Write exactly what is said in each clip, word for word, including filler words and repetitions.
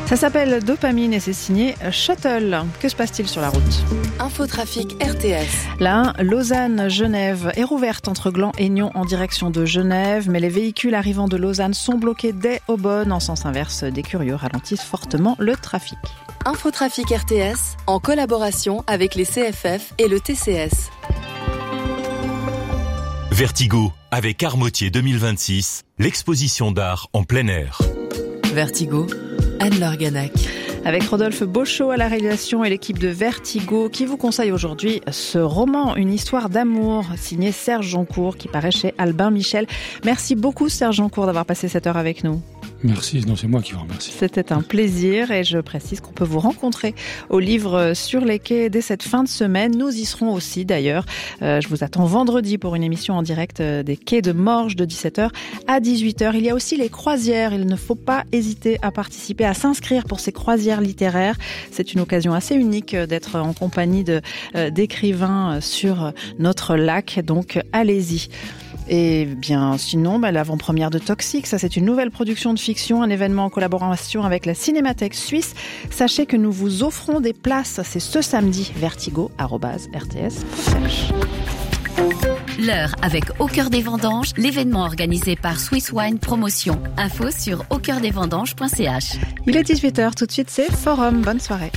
Ça s'appelle Dopamine et c'est signé Shuttle. Que se passe-t-il sur la route ? Infotrafic R T S. La un, Lausanne-Genève est rouverte entre Gland et Nyon en direction de Genève, mais les véhicules arrivant de Lausanne sont bloqués dès Aubonne. En sens inverse, des curieux ralentissent fortement le trafic. Infotrafic R T S, en collaboration avec les C F F et le T C S. Vertigo, avec Armotier deux mille vingt-six, l'exposition d'art en plein air. Vertigo, Anne-Laure Ganac. Avec Rodolphe Beauchot à la réalisation et l'équipe de Vertigo qui vous conseille aujourd'hui ce roman, une histoire d'amour, signé Serge Joncourt qui paraît chez Albin Michel. Merci beaucoup Serge Joncourt d'avoir passé cette heure avec nous. Merci, non c'est moi qui vous remercie. C'était un plaisir et je précise qu'on peut vous rencontrer au livre Sur les quais dès cette fin de semaine. Nous y serons aussi d'ailleurs. Euh, je vous attends vendredi pour une émission en direct des quais de Morges de dix-sept heures à dix-huit heures. Il y a aussi les croisières. Il ne faut pas hésiter à participer, à s'inscrire pour ces croisières littéraires. C'est une occasion assez unique d'être en compagnie de, euh, d'écrivains sur notre lac. Donc allez-y. Et bien sinon, bah, l'avant-première de Toxique, ça c'est une nouvelle production de fiction, un événement en collaboration avec la Cinémathèque suisse. Sachez que nous vous offrons des places, c'est ce samedi, vertigo arobase r t s point c h. L'heure avec Au Cœur des Vendanges, l'événement organisé par Swiss Wine Promotion. Info sur au cœur des vendanges point c h. Il est dix-huit heures, tout de suite c'est Forum, bonne soirée.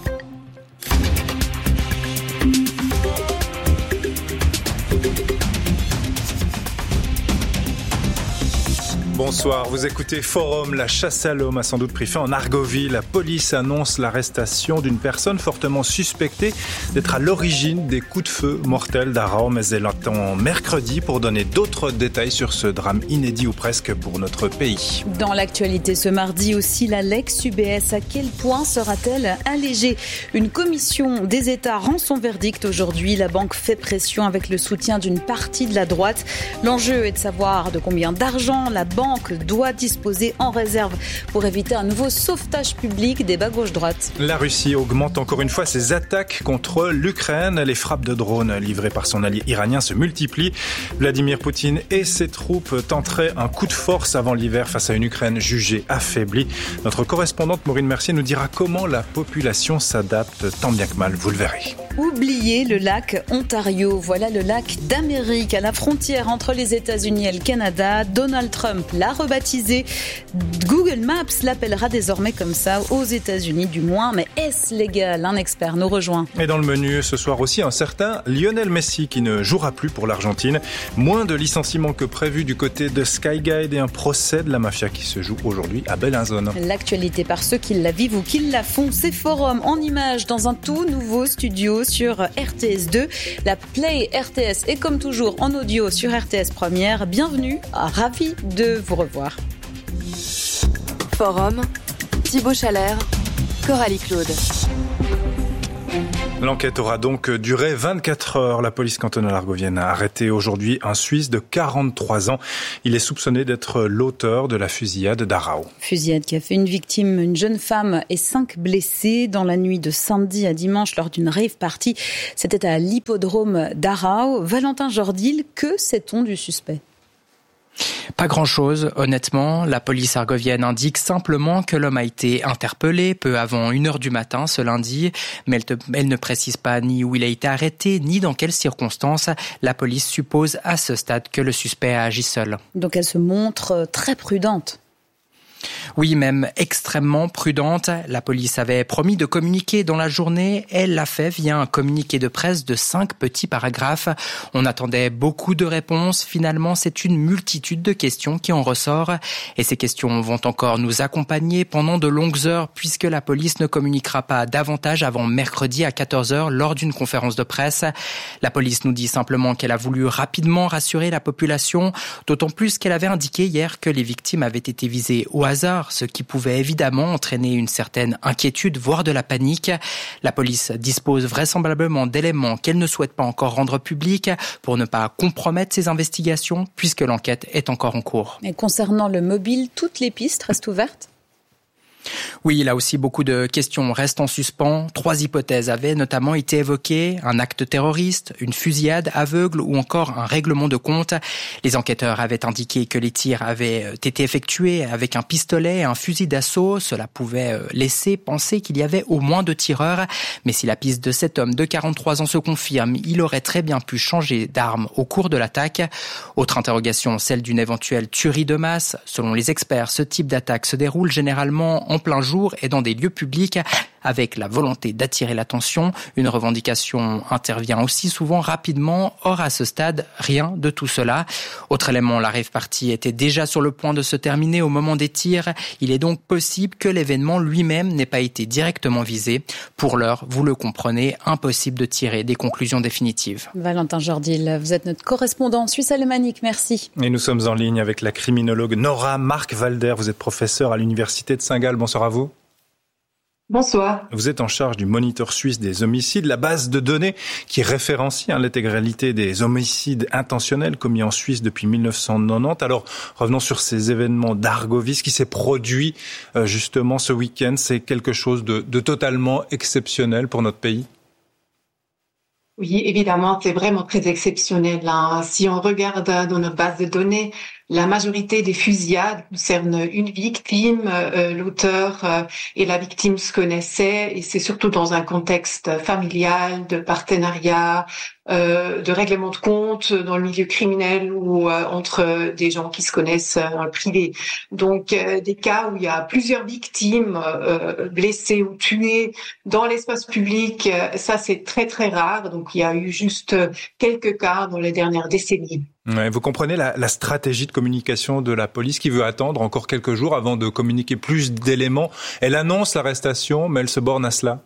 Bonsoir, vous écoutez Forum. La chasse à l'homme a sans doute pris fin en Argovie. La police annonce l'arrestation d'une personne fortement suspectée d'être à l'origine des coups de feu mortels d'Arao, mais elle attend mercredi pour donner d'autres détails sur ce drame inédit ou presque pour notre pays. Dans l'actualité ce mardi aussi, la Lex U B S, à quel point sera-t-elle allégée ? Une commission des États rend son verdict aujourd'hui. La banque fait pression avec le soutien d'une partie de la droite. L'enjeu est de savoir de combien d'argent la banque doit disposer en réserve pour éviter un nouveau sauvetage public des bas gauche-droite. La Russie augmente encore une fois ses attaques contre l'Ukraine. Les frappes de drones livrées par son allié iranien se multiplient. Vladimir Poutine et ses troupes tenteraient un coup de force avant l'hiver face à une Ukraine jugée affaiblie. Notre correspondante Maureen Mercier nous dira comment la population s'adapte tant bien que mal, vous le verrez. Oubliez le lac Ontario, voilà le lac d'Amérique à la frontière entre les États-Unis et le Canada. Donald Trump l'a rebaptisé. Google Maps l'appellera désormais comme ça, aux États-Unis du moins. Mais est-ce légal ? Un expert nous rejoint. Et dans le menu ce soir aussi, un certain Lionel Messi qui ne jouera plus pour l'Argentine. Moins de licenciements que prévu du côté de Sky Guide et un procès de la mafia qui se joue aujourd'hui à Bellinzone. L'actualité par ceux qui la vivent ou qui la font. C'est Forum en images dans un tout nouveau studio sur R T S deux. La Play R T S est comme toujours en audio sur R T S Première. Bienvenue, ravi de vous revoir. Forum, Thibaut Chalère, Coralie Claude. L'enquête aura donc duré vingt-quatre heures. La police cantonale argovienne a arrêté aujourd'hui un Suisse de quarante-trois ans. Il est soupçonné d'être l'auteur de la fusillade d'Arao. Fusillade qui a fait une victime, une jeune femme et cinq blessés dans la nuit de samedi à dimanche lors d'une rave party. C'était à l'hippodrome d'Arao. Valentin Jordil, que sait-on du suspect ? Pas grand-chose, honnêtement. La police argovienne indique simplement que l'homme a été interpellé peu avant une heure du matin ce lundi, mais elle, te, elle ne précise pas ni où il a été arrêté, ni dans quelles circonstances. La police suppose à ce stade que le suspect a agi seul. Donc elle se montre très prudente. Oui, même extrêmement prudente. La police avait promis de communiquer dans la journée. Elle l'a fait via un communiqué de presse de cinq petits paragraphes. On attendait beaucoup de réponses. Finalement, c'est une multitude de questions qui en ressort. Et ces questions vont encore nous accompagner pendant de longues heures puisque la police ne communiquera pas davantage avant mercredi à quatorze heures lors d'une conférence de presse. La police nous dit simplement qu'elle a voulu rapidement rassurer la population, d'autant plus qu'elle avait indiqué hier que les victimes avaient été visées au hasard, ce qui pouvait évidemment entraîner une certaine inquiétude, voire de la panique. La police dispose vraisemblablement d'éléments qu'elle ne souhaite pas encore rendre publics pour ne pas compromettre ses investigations, puisque l'enquête est encore en cours. Et concernant le mobile, toutes les pistes restent ouvertes ? Oui, là aussi, beaucoup de questions restent en suspens. Trois hypothèses avaient notamment été évoquées. Un acte terroriste, une fusillade aveugle ou encore un règlement de compte. Les enquêteurs avaient indiqué que les tirs avaient été effectués avec un pistolet et un fusil d'assaut. Cela pouvait laisser penser qu'il y avait au moins deux tireurs. Mais si la piste de cet homme de quarante-trois ans se confirme, il aurait très bien pu changer d'arme au cours de l'attaque. Autre interrogation, celle d'une éventuelle tuerie de masse. Selon les experts, ce type d'attaque se déroule généralement en plein jour et dans des lieux publics avec la volonté d'attirer l'attention. Une revendication intervient aussi souvent rapidement. Or, à ce stade, rien de tout cela. Autre élément, la rave party était déjà sur le point de se terminer au moment des tirs. Il est donc possible que l'événement lui-même n'ait pas été directement visé. Pour l'heure, vous le comprenez, impossible de tirer des conclusions définitives. Valentin Jordil, vous êtes notre correspondant en Suisse alémanique. Merci. Et nous sommes en ligne avec la criminologue Nora Mark-Walder. Vous êtes professeure à l'université de Saint-Gall. Bonsoir à vous. Bonsoir. Vous êtes en charge du moniteur suisse des homicides, la base de données qui référencie hein, l'intégralité des homicides intentionnels commis en Suisse depuis mille neuf cent quatre-vingt-dix. Alors, revenons sur ces événements d'Argovis qui s'est produit euh, justement ce week-end. C'est quelque chose de, de totalement exceptionnel pour notre pays. Oui, évidemment, c'est vraiment très exceptionnel. Hein. Si on regarde dans notre base de données, la majorité des fusillades concernent une victime, euh, l'auteur euh, et la victime se connaissaient, et c'est surtout dans un contexte familial, de partenariat, euh, de règlement de compte dans le milieu criminel ou euh, entre des gens qui se connaissent dans le privé. Donc euh, des cas où il y a plusieurs victimes euh, blessées ou tuées dans l'espace public, euh, ça c'est très très rare. Donc il y a eu juste quelques cas dans les dernières décennies. Ouais, vous comprenez la, la stratégie de communication de la police qui veut attendre encore quelques jours avant de communiquer plus d'éléments. Elle annonce l'arrestation, mais elle se borne à cela.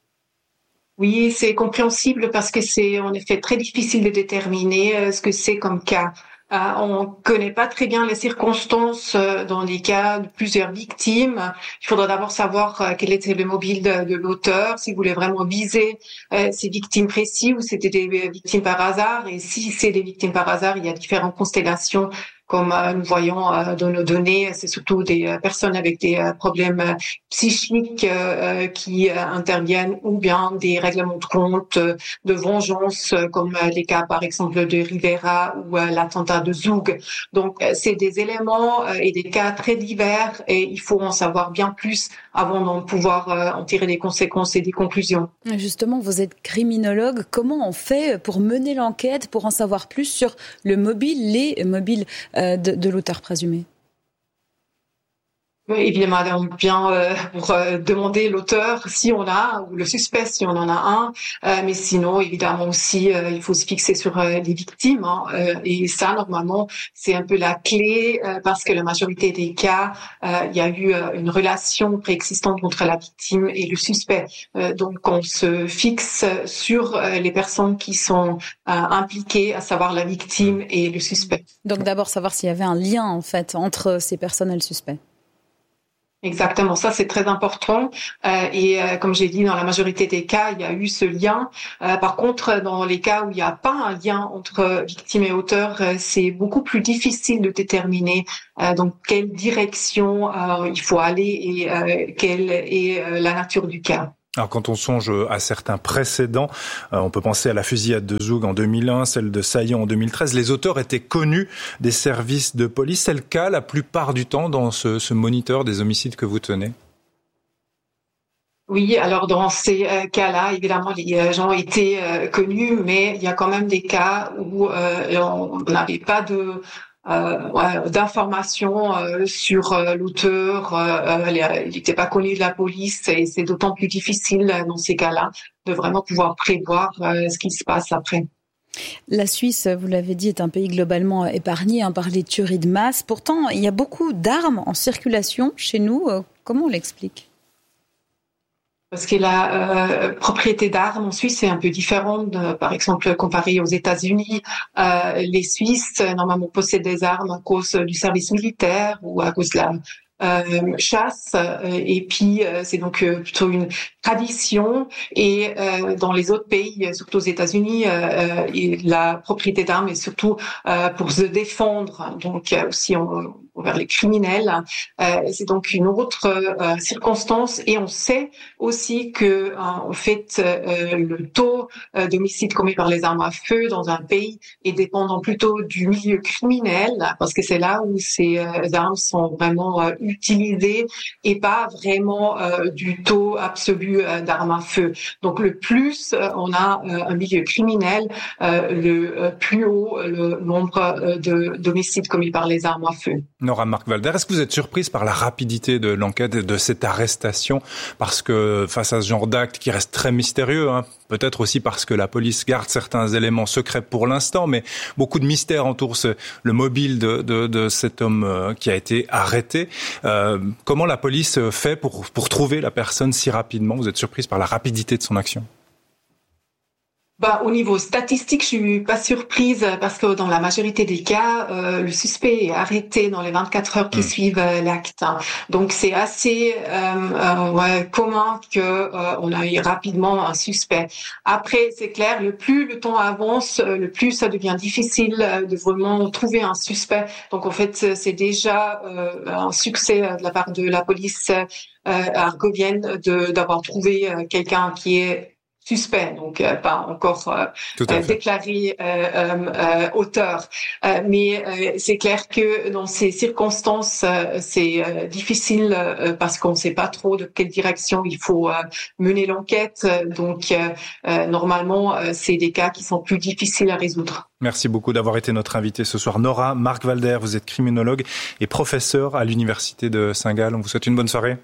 Oui, c'est compréhensible parce que c'est en effet très difficile de déterminer euh, ce que c'est comme cas. Euh, on connaît pas très bien les circonstances euh, dans les cas de plusieurs victimes. Il faudra d'abord savoir euh, quel était le mobile de, de l'auteur, s'il voulait vraiment viser euh, ces victimes précises ou c'était des victimes par hasard. Et si c'est des victimes par hasard, il y a différentes constellations. Comme euh, nous voyons euh, dans nos données, c'est surtout des euh, personnes avec des euh, problèmes euh, psychiques euh, qui euh, interviennent, ou bien des règlements de compte, euh, de vengeance, euh, comme euh, les cas par exemple de Rivera ou euh, l'attentat de Zoug. Donc euh, c'est des éléments euh, et des cas très divers, et il faut en savoir bien plus avant d'en pouvoir euh, en tirer des conséquences et des conclusions. Justement, vous êtes criminologue. Comment on fait pour mener l'enquête, pour en savoir plus sur le mobile, les mobiles euh, De, de l'auteur présumé? Oui, évidemment, on vient euh, pour euh, demander l'auteur si on a, ou le suspect si on en a un, euh, mais sinon, évidemment aussi, euh, il faut se fixer sur euh, les victimes, hein, euh, et ça, normalement, c'est un peu la clé, euh, parce que la majorité des cas, euh, il y a eu euh, une relation préexistante entre la victime et le suspect. Euh, donc, on se fixe sur euh, les personnes qui sont euh, impliquées, à savoir la victime et le suspect. Donc, d'abord, savoir s'il y avait un lien, en fait, entre ces personnes et le suspect. Exactement, ça c'est très important euh, et euh, comme j'ai dit, dans la majorité des cas, il y a eu ce lien. Euh, par contre, dans les cas où il n'y a pas un lien entre victime et auteur, euh, c'est beaucoup plus difficile de déterminer euh, donc quelle direction euh, il faut aller et euh, quelle est euh, la nature du cas. Alors quand on songe à certains précédents, euh, on peut penser à la fusillade de Zoug en deux mille un, celle de Saillant en deux mille treize. Les auteurs étaient connus des services de police. C'est le cas la plupart du temps dans ce, ce moniteur des homicides que vous tenez? Oui, alors dans ces euh, cas-là, évidemment, les euh, gens étaient euh, connus, mais il y a quand même des cas où euh, on n'avait pas de... Euh, ouais, d'informations euh, sur euh, l'auteur, euh, il n'était pas connu de la police, et c'est d'autant plus difficile euh, dans ces cas-là de vraiment pouvoir prévoir euh, ce qui se passe après. La Suisse, vous l'avez dit, est un pays globalement épargné hein, par les tueries de masse. Pourtant, il y a beaucoup d'armes en circulation chez nous. Euh, comment on l'explique ? Parce que la euh, propriété d'armes en Suisse est un peu différente, de, par exemple, comparée aux États-Unis. Euh, les Suisses, normalement, possèdent des armes à cause du service militaire ou à cause de la euh, chasse. Et puis, euh, c'est donc euh, plutôt une tradition. Et euh, dans les autres pays, surtout aux États-Unis, euh, et la propriété d'armes est surtout euh, pour se défendre. Donc, euh, aussi, on envers les criminels. Euh, c'est donc une autre euh, circonstance, et on sait aussi que euh, en fait euh, le taux euh, d'homicides commis par les armes à feu dans un pays est dépendant plutôt du milieu criminel, parce que c'est là où ces euh, armes sont vraiment euh, utilisées, et pas vraiment euh, du taux absolu euh, d'armes à feu. Donc le plus euh, on a euh, un milieu criminel, euh, le euh, plus haut le nombre euh, de d'homicides commis par les armes à feu. Nora Mark-Walder, est-ce que vous êtes surprise par la rapidité de l'enquête et de cette arrestation? Parce que face à ce genre d'acte qui reste très mystérieux, hein, peut-être aussi parce que la police garde certains éléments secrets pour l'instant, mais beaucoup de mystères entourent ce, le mobile de, de, de cet homme euh, qui a été arrêté. Euh, comment la police fait pour, pour trouver la personne si rapidement? Vous êtes surprise par la rapidité de son action? Bah, au niveau statistique, je suis pas surprise parce que dans la majorité des cas, euh, le suspect est arrêté dans les vingt-quatre heures qui mmh. suivent euh, l'acte. Donc c'est assez euh, euh, ouais, commun que euh, on a eu rapidement un suspect. Après, c'est clair, le plus le temps avance, le plus ça devient difficile de vraiment trouver un suspect. Donc en fait, c'est déjà euh, un succès de la part de la police euh, argovienne de d'avoir trouvé euh, quelqu'un qui est suspect, donc euh, pas encore euh, euh, déclaré euh, euh, auteur. Euh, mais euh, c'est clair que dans ces circonstances, euh, c'est euh, difficile euh, parce qu'on ne sait pas trop de quelle direction il faut euh, mener l'enquête. Donc euh, euh, normalement, euh, c'est des cas qui sont plus difficiles à résoudre. Merci beaucoup d'avoir été notre invitée ce soir. Nora Mark-Walder, vous êtes criminologue et professeure à l'Université de Saint-Gall. On vous souhaite une bonne soirée.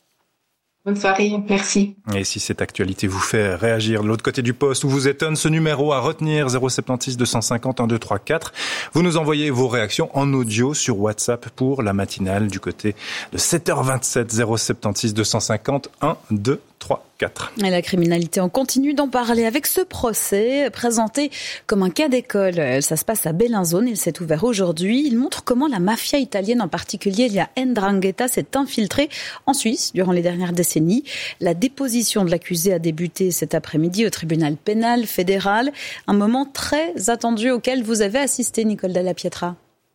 Bonne soirée, merci. Et si cette actualité vous fait réagir de l'autre côté du poste ou vous étonne, ce numéro à retenir, zéro sept six deux cent cinquante un deux trois quatre. Vous nous envoyez vos réactions en audio sur WhatsApp pour la matinale du côté de sept heures vingt-sept, zéro sept six deux cent cinquante un deux trois quatre. Et la criminalité, on continue d'en parler avec ce procès présenté comme un cas d'école. Ça se passe à Bellinzone, il s'est ouvert aujourd'hui. Il montre comment la mafia italienne, en particulier la Ndrangheta, s'est infiltrée en Suisse durant les dernières décennies. La déposition de l'accusé a débuté cet après-midi au tribunal pénal fédéral. Un moment très attendu auquel vous avez assisté, Nicole Della Pietra.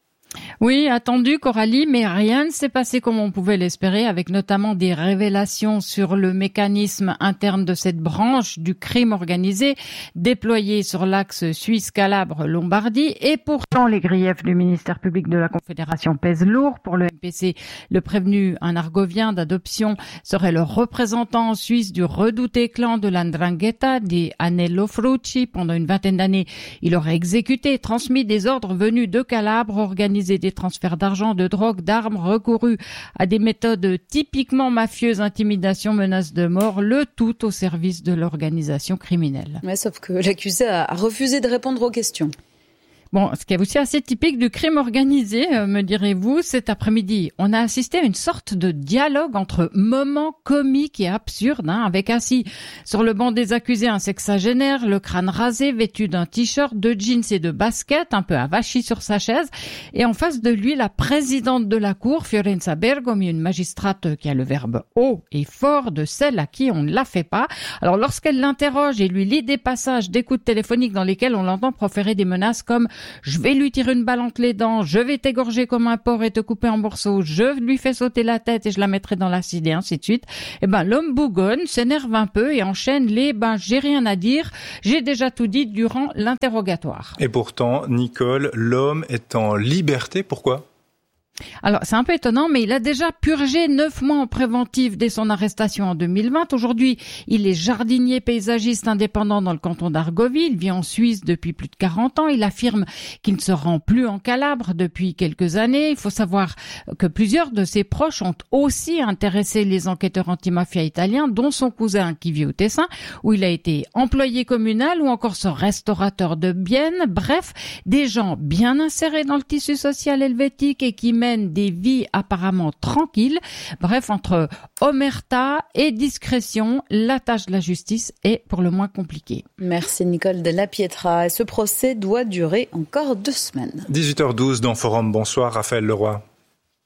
Oui, attendu, Coralie, mais rien ne s'est passé comme on pouvait l'espérer, avec notamment des révélations sur le mécanisme interne de cette branche du crime organisé déployée sur l'axe Suisse-Calabre-Lombardie. Et pourtant, les griefs du ministère public de la Confédération pèsent lourd. Pour le M P C, le prévenu, un argovien d'adoption, serait le représentant en Suisse du redouté clan de la Ndrangheta, dit Anello Frucci. Pendant une vingtaine d'années, il aurait exécuté et transmis des ordres venus de Calabre, organisé des transferts d'argent, de drogue, d'armes, recouru à des méthodes typiquement mafieuses, intimidation, menaces de mort, le tout au service de l'organisation criminelle. Ouais, sauf que l'accusé a refusé de répondre aux questions. Bon, ce qui est aussi assez typique du crime organisé, euh, me direz-vous, cet après-midi, on a assisté à une sorte de dialogue entre moments comiques et absurdes, hein, avec assis sur le banc des accusés un sexagénaire, le crâne rasé, vêtu d'un t-shirt, de jeans et de baskets, un peu avachi sur sa chaise, et en face de lui, la présidente de la cour, Fiorenza Bergomi, une magistrate qui a le verbe haut et fort, de celle à qui on ne la fait pas. Alors, lorsqu'elle l'interroge et lui lit des passages d'écoute téléphonique dans lesquels on l'entend proférer des menaces comme je vais lui tirer une balle entre les dents, je vais t'égorger comme un porc et te couper en morceaux, je lui fais sauter la tête et je la mettrai dans l'acide et ainsi de suite. Eh ben, l'homme bougonne, s'énerve un peu et enchaîne les, ben, j'ai rien à dire, j'ai déjà tout dit durant l'interrogatoire. Et pourtant, Nicole, l'homme est en liberté, pourquoi ? Alors, c'est un peu étonnant, mais il a déjà purgé neuf mois en préventif dès son arrestation en deux mille vingt. Aujourd'hui, il est jardinier paysagiste indépendant dans le canton d'Argovie. Il vit en Suisse depuis plus de quarante ans. Il affirme qu'il ne se rend plus en Calabre depuis quelques années. Il faut savoir que plusieurs de ses proches ont aussi intéressé les enquêteurs antimafia italiens, dont son cousin qui vit au Tessin, où il a été employé communal, ou encore son restaurateur de Bienne. Bref, des gens bien insérés dans le tissu social helvétique et qui mènent des vies apparemment tranquilles. Bref, entre omerta et discrétion, la tâche de la justice est pour le moins compliquée. Merci Nicole Della Pietra. Et ce procès doit durer encore deux semaines. dix-huit heures douze dans Forum. Bonsoir Raphaël Leroy.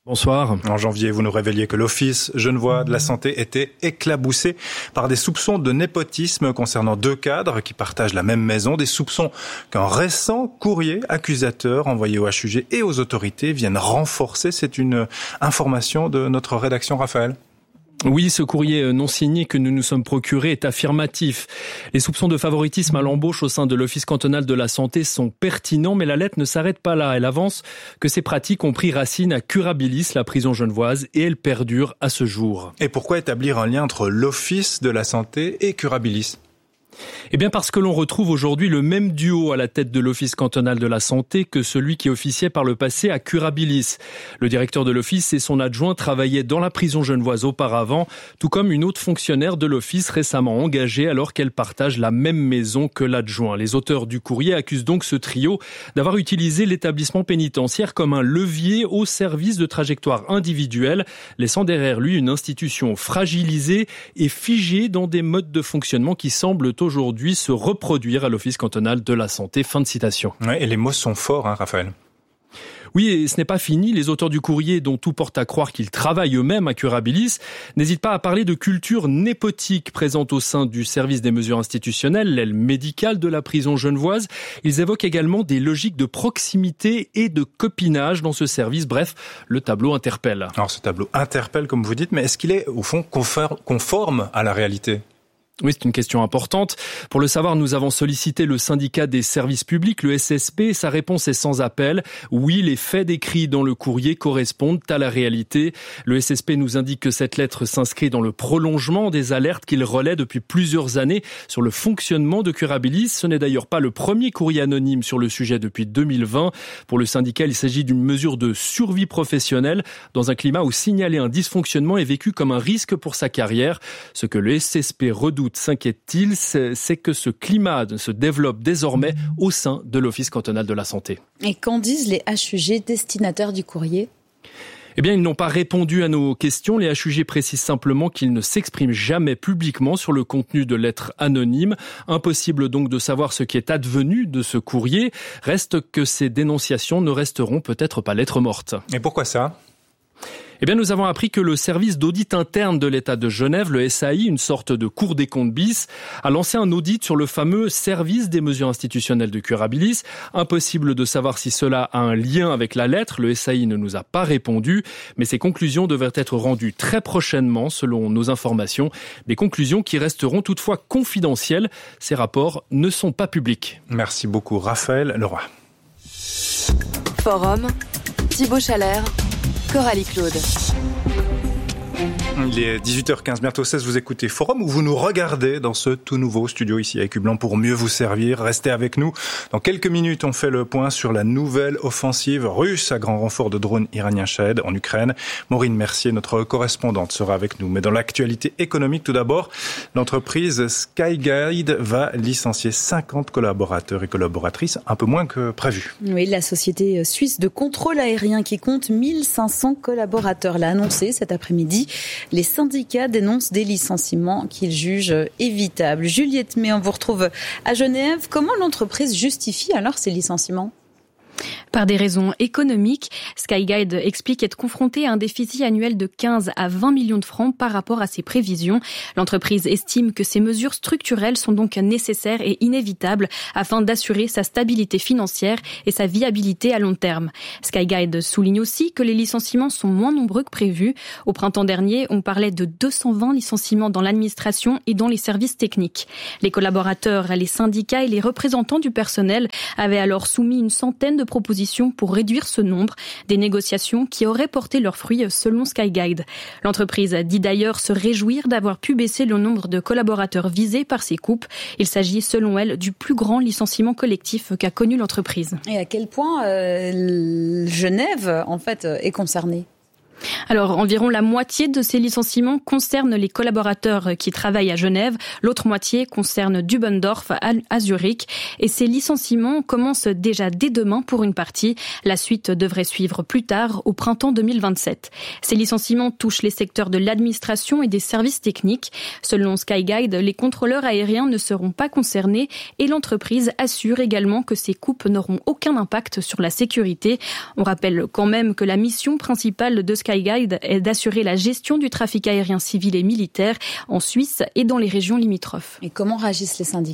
Bonsoir. En janvier, vous nous révéliez que l'Office genevois de la santé était éclaboussé par des soupçons de népotisme concernant deux cadres qui partagent la même maison. Des soupçons qu'un récent courrier accusateur envoyé au H U G et aux autorités viennent renforcer. C'est une information de notre rédaction, Raphaël. Oui, ce courrier non signé que nous nous sommes procuré est affirmatif. Les soupçons de favoritisme à l'embauche au sein de l'Office cantonal de la santé sont pertinents, mais la lettre ne s'arrête pas là. Elle avance que ces pratiques ont pris racine à Curabilis, la prison genevoise, et elles perdurent à ce jour. Et pourquoi établir un lien entre l'Office de la santé et Curabilis ? Eh bien parce que l'on retrouve aujourd'hui le même duo à la tête de l'Office cantonal de la santé que celui qui officiait par le passé à Curabilis. Le directeur de l'Office et son adjoint travaillaient dans la prison genevoise auparavant, tout comme une autre fonctionnaire de l'Office récemment engagée alors qu'elle partage la même maison que l'adjoint. Les auteurs du courrier accusent donc ce trio d'avoir utilisé l'établissement pénitentiaire comme un levier au service de trajectoires individuelles, laissant derrière lui une institution fragilisée et figée dans des modes de fonctionnement qui semblent aujourd'hui se reproduire à l'Office cantonal de la santé. Fin de citation. Ouais, et les mots sont forts, hein, Raphaël. Oui, et ce n'est pas fini. Les auteurs du courrier, dont tout porte à croire qu'ils travaillent eux-mêmes à Curabilis, n'hésitent pas à parler de culture népotique présente au sein du service des mesures institutionnelles, l'aile médicale de la prison genevoise. Ils évoquent également des logiques de proximité et de copinage dans ce service. Bref, le tableau interpelle. Alors ce tableau interpelle, comme vous dites, mais est-ce qu'il est, au fond, conforme à la réalité ? Oui, c'est une question importante. Pour le savoir, nous avons sollicité le syndicat des services publics, le S S P. Sa réponse est sans appel. Oui, les faits décrits dans le courrier correspondent à la réalité. Le S S P nous indique que cette lettre s'inscrit dans le prolongement des alertes qu'il relaie depuis plusieurs années sur le fonctionnement de Curabilis. Ce n'est d'ailleurs pas le premier courrier anonyme sur le sujet depuis deux mille vingt. Pour le syndicat, il s'agit d'une mesure de survie professionnelle dans un climat où signaler un dysfonctionnement est vécu comme un risque pour sa carrière. Ce que le S S P redoute, s'inquiète-t-il, c'est que ce climat se développe désormais au sein de l'Office cantonal de la santé. Et qu'en disent les H U G destinataires du courrier ? Eh bien, ils n'ont pas répondu à nos questions. Les H U G précisent simplement qu'ils ne s'expriment jamais publiquement sur le contenu de lettres anonymes. Impossible donc de savoir ce qui est advenu de ce courrier. Reste que ces dénonciations ne resteront peut-être pas lettres mortes. Et pourquoi ça ? Eh bien, nous avons appris que le service d'audit interne de l'État de Genève, le S A I, une sorte de Cour des comptes bis, a lancé un audit sur le fameux service des mesures institutionnelles de Curabilis. Impossible de savoir si cela a un lien avec la lettre. Le S A I ne nous a pas répondu, mais ces conclusions devraient être rendues très prochainement, selon nos informations. Des conclusions qui resteront toutefois confidentielles. Ces rapports ne sont pas publics. Merci beaucoup, Raphaël Leroy. Forum, Thibaut Chalère, Coralie Claude. Il est dix-huit heures quinze, bientôt seize, vous écoutez Forum où vous nous regardez dans ce tout nouveau studio ici à Écu Blanc pour mieux vous servir. Restez avec nous. Dans quelques minutes, on fait le point sur la nouvelle offensive russe à grand renfort de drones iraniens Shahed en Ukraine. Maureen Mercier, notre correspondante, sera avec nous. Mais dans l'actualité économique, tout d'abord, l'entreprise Skyguide va licencier cinquante collaborateurs et collaboratrices, un peu moins que prévu. Oui, la société suisse de contrôle aérien qui compte mille cinq cents collaborateurs l'a annoncé cet après-midi. Les syndicats dénoncent des licenciements qu'ils jugent évitables. Juliette May, on vous retrouve à Genève. Comment l'entreprise justifie alors ces licenciements ? Par des raisons économiques, Skyguide explique être confronté à un déficit annuel de quinze à vingt millions de francs par rapport à ses prévisions. L'entreprise estime que ces mesures structurelles sont donc nécessaires et inévitables afin d'assurer sa stabilité financière et sa viabilité à long terme. Skyguide souligne aussi que les licenciements sont moins nombreux que prévu. Au printemps dernier, on parlait de deux cent vingt licenciements dans l'administration et dans les services techniques. Les collaborateurs, les syndicats et les représentants du personnel avaient alors soumis une centaine de propositions pour réduire ce nombre, des négociations qui auraient porté leurs fruits selon Skyguide. L'entreprise dit d'ailleurs se réjouir d'avoir pu baisser le nombre de collaborateurs visés par ces coupes. Il s'agit selon elle du plus grand licenciement collectif qu'a connu l'entreprise. Et à quel point euh, Genève en fait est concernée ? Alors, environ la moitié de ces licenciements concernent les collaborateurs qui travaillent à Genève. L'autre moitié concerne Dubendorf à Zurich. Et ces licenciements commencent déjà dès demain pour une partie. La suite devrait suivre plus tard, au printemps deux mille vingt-sept. Ces licenciements touchent les secteurs de l'administration et des services techniques. Selon Skyguide, les contrôleurs aériens ne seront pas concernés et l'entreprise assure également que ces coupes n'auront aucun impact sur la sécurité. On rappelle quand même que la mission principale de Skyguide est d'assurer la gestion du trafic aérien civil et militaire en Suisse et dans les régions limitrophes. Et comment réagissent les syndicats ?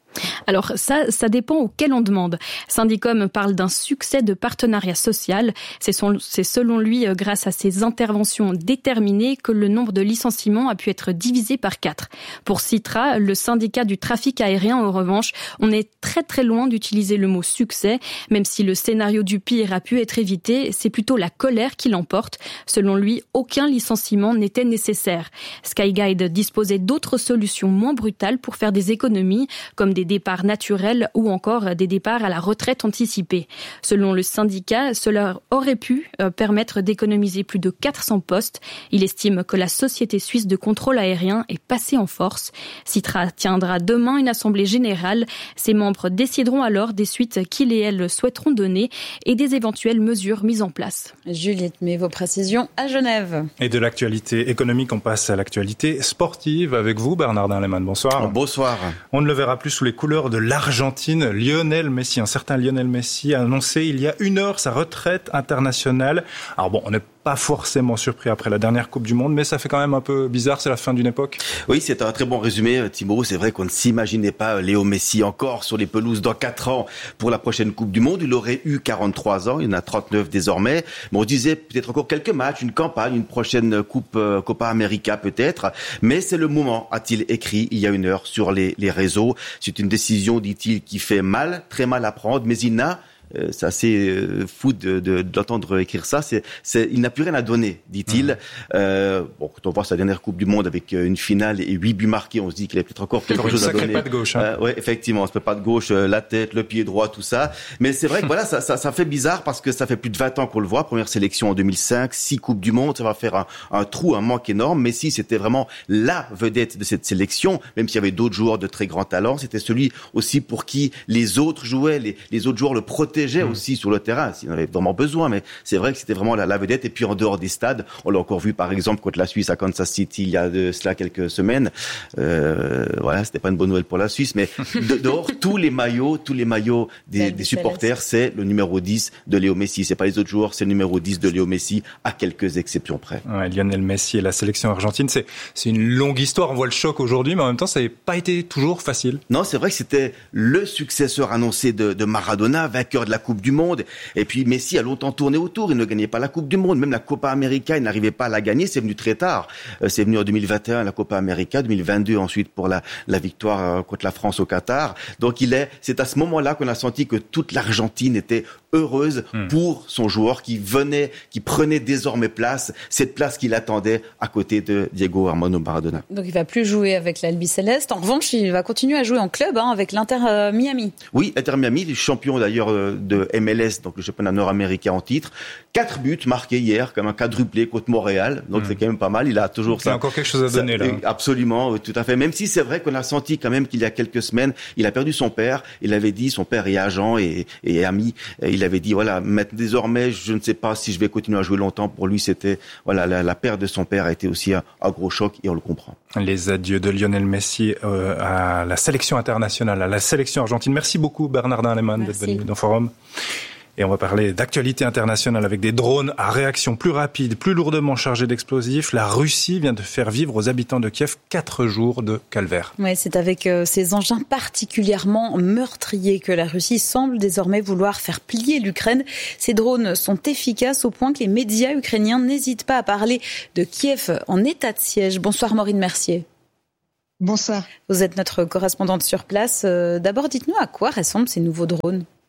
Alors ça, ça dépend auquel on demande. Syndicom parle d'un succès de partenariat social. C'est, son, c'est selon lui, grâce à ses interventions déterminées, que le nombre de licenciements a pu être divisé par quatre. Pour Citra, le syndicat du trafic aérien, en revanche, on est très très loin d'utiliser le mot succès. Même si le scénario du pire a pu être évité, c'est plutôt la colère qui l'emporte. Selon lui, aucun licenciement n'était nécessaire. Skyguide disposait d'autres solutions moins brutales pour faire des économies, comme des départs naturels ou encore des départs à la retraite anticipée. Selon le syndicat, cela aurait pu permettre d'économiser plus de quatre cents postes. Il estime que la société suisse de contrôle aérien est passée en force. Citra tiendra demain une assemblée générale. Ses membres décideront alors des suites qu'ils et elles souhaiteront donner et des éventuelles mesures mises en place. Juliette, mais vos précisions à Genève. Et de l'actualité économique, on passe à l'actualité sportive avec vous, Bernardin Lehmann. Bonsoir. Bonsoir. On ne le verra plus sous les couleurs de l'Argentine. Lionel Messi, un certain Lionel Messi, a annoncé il y a une heure sa retraite internationale. Alors bon, on n'est pas forcément surpris après la dernière Coupe du Monde, mais ça fait quand même un peu bizarre, c'est la fin d'une époque. Oui, c'est un très bon résumé, Thibaut. C'est vrai qu'on ne s'imaginait pas Léo Messi encore sur les pelouses dans quatre ans pour la prochaine Coupe du Monde. Il aurait eu quarante-trois ans, il en a trente-neuf désormais. Mais on disait peut-être encore quelques matchs, une campagne, une prochaine Coupe euh, Copa América peut-être. Mais c'est le moment, a-t-il écrit il y a une heure sur les, les réseaux. C'est une décision, dit-il, qui fait mal, très mal à prendre, mais il n'a Euh, c'est assez euh, fou de, de, d'entendre écrire ça. C'est, c'est, il n'a plus rien à donner, dit-il. Mmh. Euh, bon, quand on voit sa dernière Coupe du Monde avec euh, une finale et huit buts marqués, on se dit qu'il a peut-être encore quelque chose à donner. Sacré pas de gauche. Hein. Euh, ouais, effectivement, ce pas de gauche, euh, la tête, le pied droit, tout ça. Mais c'est vrai que voilà, ça, ça, ça fait bizarre parce que ça fait plus de vingt ans qu'on le voit. Première sélection en deux mille cinq, six Coupes du Monde, ça va faire un, un trou, un manque énorme. Messi, c'était vraiment la vedette de cette sélection, même s'il y avait d'autres joueurs de très grand talent. C'était celui aussi pour qui les autres jouaient, les, les autres joueurs le protégeaient aussi sur le terrain, s'il en avait vraiment besoin, mais c'est vrai que c'était vraiment la, la vedette. Et puis en dehors des stades, on l'a encore vu par exemple contre la Suisse à Kansas City il y a de cela quelques semaines. Euh, voilà, c'était pas une bonne nouvelle pour la Suisse, mais de, dehors tous les maillots, tous les maillots des, des supporters, c'est le numéro dix de Léo Messi. C'est pas les autres joueurs, c'est le numéro dix de Léo Messi, à quelques exceptions près. Ouais, Lionel Messi et la sélection argentine, c'est c'est une longue histoire. On voit le choc aujourd'hui, mais en même temps, ça n'a pas été toujours facile. Non, c'est vrai que c'était le successeur annoncé de, de Maradona, vainqueur de la Coupe du Monde. Et puis Messi a longtemps tourné autour. Il ne gagnait pas la Coupe du Monde, même la Copa América, il n'arrivait pas à la gagner. C'est venu très tard. Euh, c'est venu en deux mille vingt et un la Copa América, deux mille vingt-deux ensuite pour la, la victoire euh, contre la France au Qatar. Donc il est, c'est à ce moment-là qu'on a senti que toute l'Argentine était heureuse mmh. pour son joueur qui venait, qui prenait désormais place, cette place qu'il attendait à côté de Diego Armando Maradona. Donc il va plus jouer avec l'Albiceleste. En revanche, il va continuer à jouer en club hein, avec l'Inter euh, Miami. Oui, Inter Miami, champion d'ailleurs euh, de M L S, donc le championnat nord-américain en titre. Quatre buts marqués hier, comme un quadruplé contre Montréal. Donc mmh. c'est quand même pas mal. Il a toujours il ça. Il a encore quelque chose à donner ça, là. Absolument, tout à fait. Même si c'est vrai qu'on a senti quand même qu'il y a quelques semaines, il a perdu son père. Il avait dit, son père est agent et, et ami. Il avait dit, voilà, maintenant, désormais, je ne sais pas si je vais continuer à jouer longtemps. Pour lui, c'était, voilà, la, la perte de son père a été aussi un, un gros choc et on le comprend. Les adieux de Lionel Messi euh, à la sélection internationale, à la sélection argentine. Merci beaucoup, Bernardin Lehmann, d'être venu dans Forum. Et on va parler d'actualité internationale avec des drones à réaction plus rapide, plus lourdement chargés d'explosifs. La Russie vient de faire vivre aux habitants de Kiev quatre jours de calvaire. Oui, c'est avec euh, ces engins particulièrement meurtriers que la Russie semble désormais vouloir faire plier l'Ukraine. Ces drones sont efficaces au point que les médias ukrainiens n'hésitent pas à parler de Kiev en état de siège. Bonsoir Maureen Mercier. Bonsoir. Vous êtes notre correspondante sur place. Euh, d'abord, dites-nous à quoi ressemblent ces nouveaux drones ?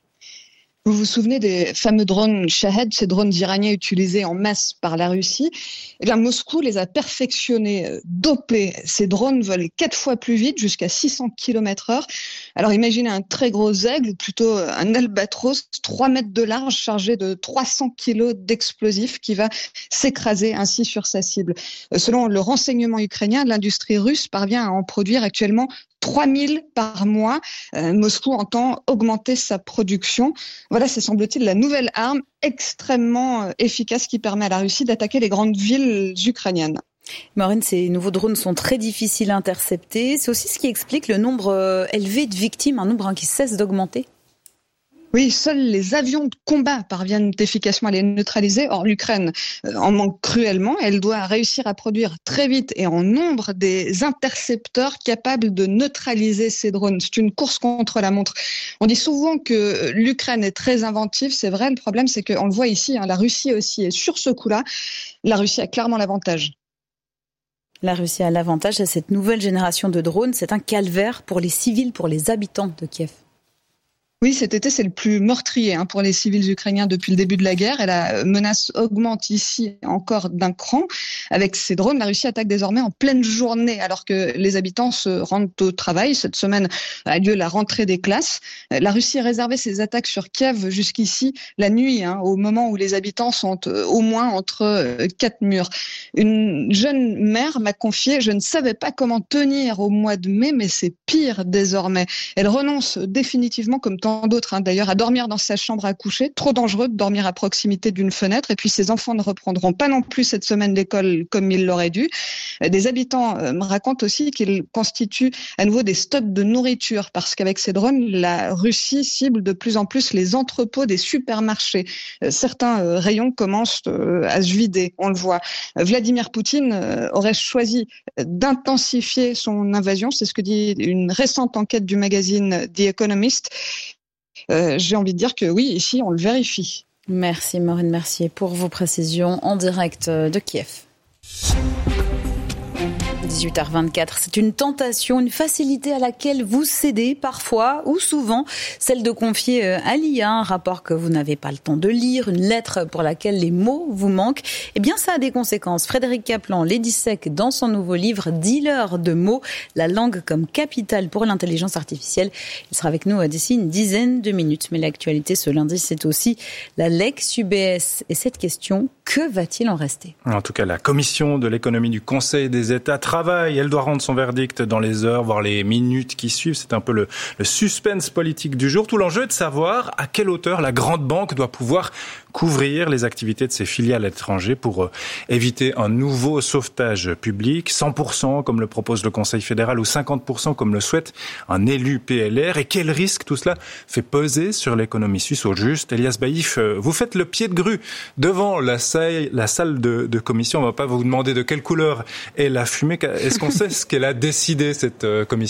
Vous vous souvenez des fameux drones Shahed, ces drones iraniens utilisés en masse par la Russie? Eh bien, Moscou les a perfectionnés, dopés. Ces drones volent quatre fois plus vite, jusqu'à six cents kilomètres heure. Alors imaginez un très gros aigle, plutôt un albatros, trois mètres de large, chargé de trois cents kilos d'explosifs, qui va s'écraser ainsi sur sa cible. Selon le renseignement ukrainien, l'industrie russe parvient à en produire actuellement trois mille par mois. Euh, Moscou entend augmenter sa production. Voilà, c'est semble-t-il la nouvelle arme extrêmement efficace qui permet à la Russie d'attaquer les grandes villes ukrainiennes. Maureen, ces nouveaux drones sont très difficiles à intercepter. C'est aussi ce qui explique le nombre élevé de victimes, un nombre qui cesse d'augmenter. Oui, seuls les avions de combat parviennent efficacement à les neutraliser. Or, l'Ukraine en manque cruellement. Elle doit réussir à produire très vite et en nombre des intercepteurs capables de neutraliser ces drones. C'est une course contre la montre. On dit souvent que l'Ukraine est très inventive. C'est vrai, le problème, c'est qu'on le voit ici, hein, la Russie aussi. Et sur ce coup-là, la Russie a clairement l'avantage. La Russie a l'avantage et cette nouvelle génération de drones, c'est un calvaire pour les civils, pour les habitants de Kiev. Oui, cet été, c'est le plus meurtrier hein, pour les civils ukrainiens depuis le début de la guerre. Et la menace augmente ici encore d'un cran. Avec ces drones, la Russie attaque désormais en pleine journée, alors que les habitants se rendent au travail. Cette semaine a lieu la rentrée des classes. La Russie a réservé ses attaques sur Kiev jusqu'ici la nuit, hein, au moment où les habitants sont au moins entre quatre murs. Une jeune mère m'a confié « Je ne savais pas comment tenir au mois de mai, mais c'est pire désormais ». Elle renonce définitivement, comme tant d'autres hein, d'ailleurs, à dormir dans sa chambre à coucher. Trop dangereux de dormir à proximité d'une fenêtre. Et puis ses enfants ne reprendront pas non plus cette semaine l'école comme ils l'auraient dû. Des habitants euh, me racontent aussi qu'ils constituent à nouveau des stocks de nourriture parce qu'avec ces drones, la Russie cible de plus en plus les entrepôts des supermarchés. Euh, certains euh, rayons commencent euh, à se vider, on le voit. Euh, Vladimir Poutine euh, aurait choisi d'intensifier son invasion. C'est ce que dit une récente enquête du magazine The Economist. Euh, j'ai envie de dire que oui, ici, on le vérifie. Merci Maureen Mercier pour vos précisions en direct de Kiev. dix-huit heures vingt-quatre, c'est une tentation, une facilité à laquelle vous cédez parfois ou souvent, celle de confier à l'I A un rapport que vous n'avez pas le temps de lire, une lettre pour laquelle les mots vous manquent. Eh bien, ça a des conséquences. Frédéric Kaplan les dissèque dans son nouveau livre « Dealer de mots, la langue comme capitale pour l'intelligence artificielle ». Il sera avec nous d'ici une dizaine de minutes. Mais l'actualité ce lundi, c'est aussi la Lex U B S. Et cette question, que va-t-il en rester ? En tout cas, la commission de l'économie du Conseil des États travaille. Elle doit rendre son verdict dans les heures, voire les minutes qui suivent. C'est un peu le, le suspense politique du jour. Tout l'enjeu est de savoir à quelle hauteur la grande banque doit pouvoir couvrir les activités de ses filiales à l'étranger pour euh, éviter un nouveau sauvetage public, cent pour cent comme le propose le Conseil fédéral ou cinquante pour cent comme le souhaite un élu P L R. Et quel risque tout cela fait peser sur l'économie suisse au juste? Elias Baïf, euh, vous faites le pied de grue devant la salle, la salle de, de commission. On ne va pas vous demander de quelle couleur est la fumée. Est-ce qu'on sait ce qu'elle a décidé, cette euh, commission ?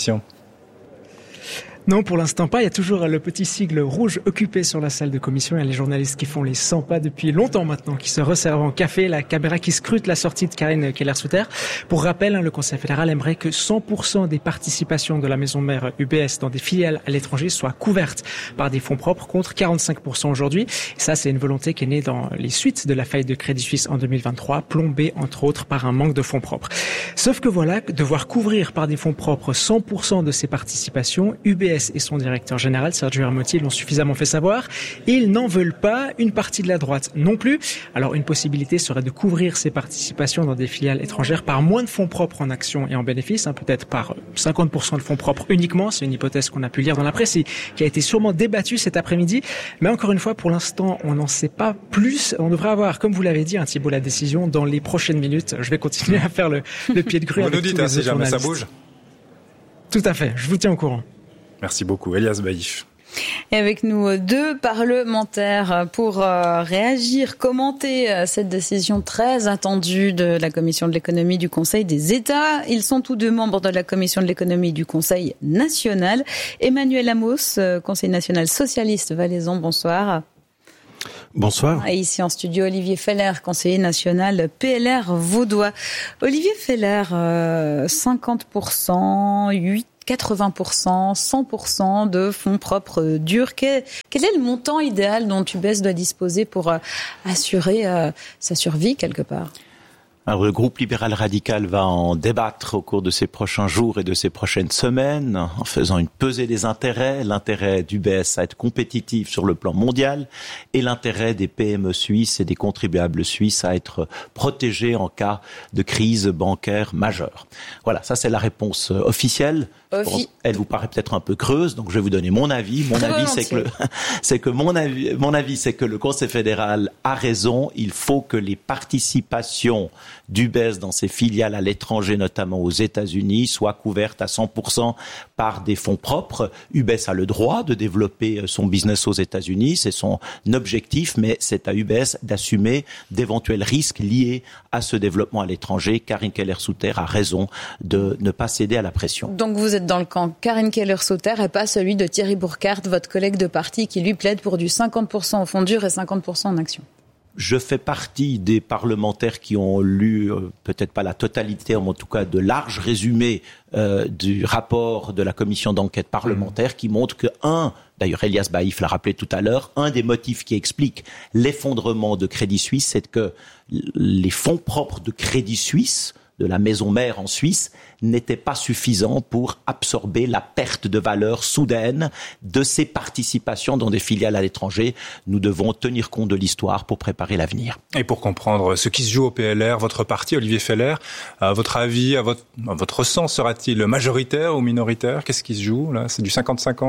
Non, pour l'instant pas. Il y a toujours le petit sigle rouge occupé sur la salle de commission. Il y a les journalistes qui font les cent pas depuis longtemps maintenant, qui se resservent en café, la caméra qui scrute la sortie de Karine Keller-Souter. Pour rappel, hein, le Conseil fédéral aimerait que cent pour cent des participations de la maison mère U B S dans des filiales à l'étranger soient couvertes par des fonds propres contre quarante-cinq pour cent aujourd'hui. Et ça, c'est une volonté qui est née dans les suites de la faillite de Crédit Suisse en deux mille vingt-trois, plombée entre autres par un manque de fonds propres. Sauf que voilà, devoir couvrir par des fonds propres cent pour cent de ces participations, U B S et son directeur général, Sergio Ermotti, l'ont suffisamment fait savoir. Ils n'en veulent pas, une partie de la droite non plus. Alors une possibilité serait de couvrir ces participations dans des filiales étrangères par moins de fonds propres en actions et en bénéfices, hein, peut-être par cinquante pour cent de fonds propres uniquement. C'est une hypothèse qu'on a pu lire dans la presse et qui a été sûrement débattue cet après-midi. Mais encore une fois, pour l'instant, on n'en sait pas plus. On devrait avoir, comme vous l'avez dit, hein, Thibault, la décision dans les prochaines minutes. Je vais continuer à faire le, le pied de grue. Vous nous dites, hein, si jamais ça bouge. Tout à fait, je vous tiens au courant. Merci beaucoup, Elias Baïf. Et avec nous deux parlementaires pour euh, réagir, commenter euh, cette décision très attendue de la Commission de l'économie du Conseil des États. Ils sont tous deux membres de la Commission de l'économie du Conseil national. Emmanuel Amos, euh, Conseil national socialiste valaisan, bonsoir. Bonsoir. Et ici en studio, Olivier Feller, conseiller national P L R vaudois. Olivier Feller, euh, cinquante pour cent, huit quatre-vingts pour cent, cent pour cent de fonds propres durs. Quel, quel est le montant idéal dont U B S doit disposer pour euh, assurer euh, sa survie quelque part ? Alors, le groupe libéral radical va en débattre au cours de ces prochains jours et de ces prochaines semaines en faisant une pesée des intérêts, l'intérêt d'U B S à être compétitif sur le plan mondial et l'intérêt des P M E suisses et des contribuables suisses à être protégés en cas de crise bancaire majeure. Voilà, ça c'est la réponse officielle. Offi- Elle vous paraît peut-être un peu creuse, donc je vais vous donner mon avis. Mon avis, c'est que, le, c'est que mon avis, mon avis, c'est que le Conseil fédéral a raison. Il faut que les participations d'U B S dans ses filiales à l'étranger, notamment aux États-Unis, soient couvertes à cent pour cent par des fonds propres. U B S a le droit de développer son business aux États-Unis, c'est son objectif, mais c'est à U B S d'assumer d'éventuels risques liés à ce développement à l'étranger. Karine Keller-Souter a raison de ne pas céder à la pression. Donc vous êtes dans le camp Karine Keller-Souter et pas celui de Thierry Burkhardt, votre collègue de parti, qui lui plaide pour du cinquante pour cent au fonds dur et cinquante pour cent en actions. Je fais partie des parlementaires qui ont lu, euh, peut-être pas la totalité, mais en tout cas de larges résumés euh, du rapport de la commission d'enquête parlementaire qui montre que, un, d'ailleurs Elias Baïf l'a rappelé tout à l'heure, un des motifs qui explique l'effondrement de Crédit Suisse, c'est que les fonds propres de Crédit Suisse, de la maison mère en Suisse, n'était pas suffisant pour absorber la perte de valeur soudaine de ses participations dans des filiales à l'étranger. Nous devons tenir compte de l'histoire pour préparer l'avenir. Et pour comprendre ce qui se joue au P L R, votre parti, Olivier Feller, à votre avis, à votre, à votre sens, sera-t-il majoritaire ou minoritaire ? Qu'est-ce qui se joue là ? C'est du cinquante cinquante ?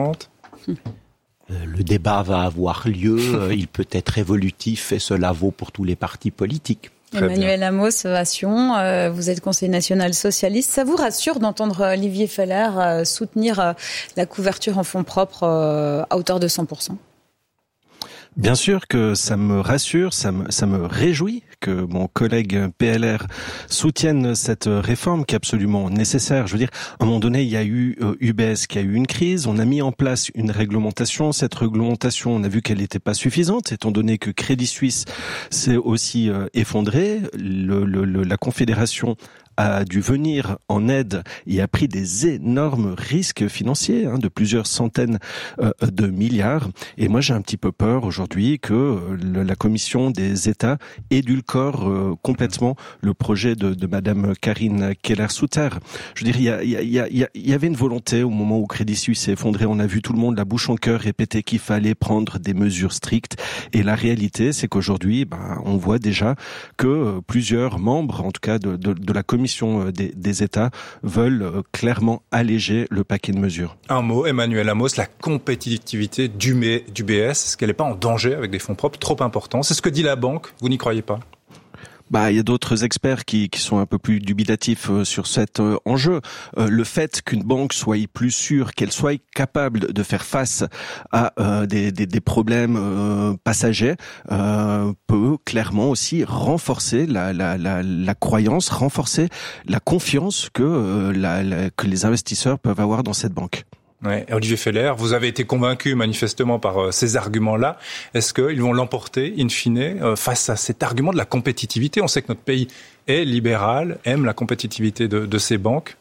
Le débat va avoir lieu, il peut être évolutif et cela vaut pour tous les partis politiques. Très Emmanuel bien. Amos, à Sion, euh, vous êtes conseiller national socialiste. Ça vous rassure d'entendre Olivier Feller euh, soutenir euh, la couverture en fonds propres euh, à hauteur de cent pour cent ? Bien sûr que ça me rassure, ça me, ça me réjouit que mon collègue P L R soutienne cette réforme qui est absolument nécessaire. Je veux dire, à un moment donné, il y a eu euh, U B S qui a eu une crise, on a mis en place une réglementation. Cette réglementation, on a vu qu'elle n'était pas suffisante, étant donné que Crédit Suisse s'est aussi euh, effondré. Le, le, le, la Confédération a dû venir en aide et a pris des énormes risques financiers, hein, de plusieurs centaines euh, de milliards. Et moi, j'ai un petit peu peur aujourd'hui que euh, le, la Commission des États édulcore euh, complètement le projet de, de Madame Karine Keller-Souter. Je veux dire, il y, a, il, y a, il, y a, il y avait une volonté au moment où Crédit Suisse s'est effondré. On a vu tout le monde la bouche en cœur répéter qu'il fallait prendre des mesures strictes. Et la réalité, c'est qu'aujourd'hui, ben, on voit déjà que euh, plusieurs membres, en tout cas de, de, de la Commission Des, des États veulent clairement alléger le paquet de mesures. Un mot, Emmanuel Amos, la compétitivité du, du B S, est-ce qu'elle n'est pas en danger avec des fonds propres trop importants ? C'est ce que dit la banque, vous n'y croyez pas ? Bah, il y a d'autres experts qui, qui sont un peu plus dubitatifs euh, sur cet euh, enjeu. Euh, le fait qu'une banque soit plus sûre, qu'elle soit capable de faire face à euh, des, des, des problèmes euh, passagers, euh, peut clairement aussi renforcer la, la, la, la croyance, renforcer la confiance que, euh, la, la, que les investisseurs peuvent avoir dans cette banque. Ouais. Olivier Feller, vous avez été convaincu manifestement par euh, ces arguments-là. Est-ce qu'ils vont l'emporter, in fine, euh, face à cet argument de la compétitivité ? On sait que notre pays est libéral, aime la compétitivité de, de ses banques.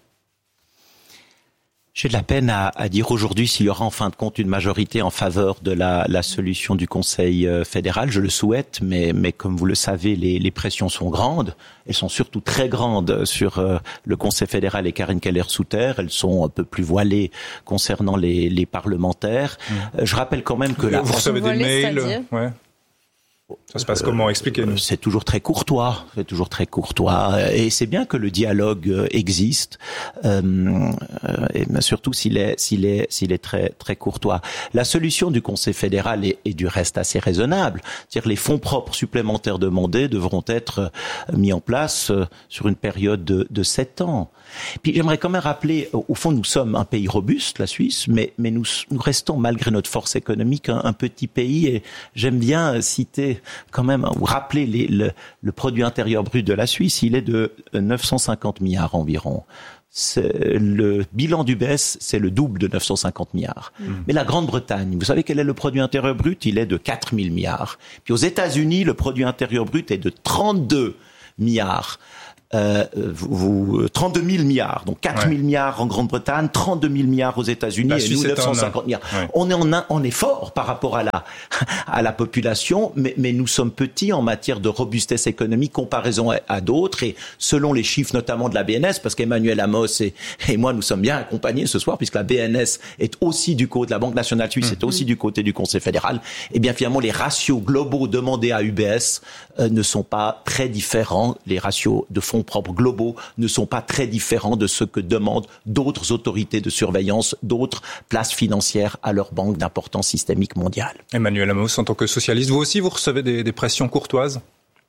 J'ai de la peine à, à dire aujourd'hui s'il y aura en fin de compte une majorité en faveur de la, la solution du Conseil fédéral. Je le souhaite, mais, mais comme vous le savez, les, les pressions sont grandes. Elles sont surtout très grandes sur euh, le Conseil fédéral et Karine Keller-Souter. Elles sont un peu plus voilées concernant les, les parlementaires. Mmh. Euh, je rappelle quand même que... Vous, la... vous recevez des mails, ouais. Ça se passe comment ? Expliquez-nous. C'est toujours très courtois, c'est toujours très courtois, et c'est bien que le dialogue existe, euh, et surtout s'il est, s'il est, s'il est très, très courtois. La solution du Conseil fédéral est, est du reste assez raisonnable. C'est-à-dire les fonds propres supplémentaires demandés devront être mis en place sur une période de, de sept ans. Puis j'aimerais quand même rappeler, au fond, nous sommes un pays robuste, la Suisse, mais, mais nous, nous restons, malgré notre force économique, un, un petit pays, et j'aime bien citer quand même, ou rappeler les, le, le produit intérieur brut de la Suisse, il est de neuf cent cinquante milliards environ. C'est, le bilan du B S, c'est le double de neuf cent cinquante milliards. Mmh. Mais la Grande-Bretagne, vous savez quel est le produit intérieur brut ? Il est de quatre mille milliards. Puis aux États-Unis, le produit intérieur brut est de trente-deux milliards. euh, vous, trente-deux mille milliards, donc quatre mille ouais. milliards en Grande-Bretagne, trente-deux mille milliards aux États-Unis la et Suisse nous neuf cent cinquante milliards. Ouais. On est en un, on est fort par rapport à la à la population, mais, mais nous sommes petits en matière de robustesse économique comparaison à, à d'autres. Et selon les chiffres notamment de la B N S, parce qu'Emmanuel Amos et, et moi nous sommes bien accompagnés ce soir, puisque la B N S est aussi du côté de la Banque nationale suisse, mmh. est aussi du côté du Conseil fédéral. Et bien finalement les ratios globaux demandés à U B S euh, ne sont pas très différents. Les ratios de fonds propres globaux ne sont pas très différents de ce que demandent d'autres autorités de surveillance, d'autres places financières à leur banque d'importance systémique mondiale. Emmanuel Amos, en tant que socialiste, vous aussi, vous recevez des, des pressions courtoises ?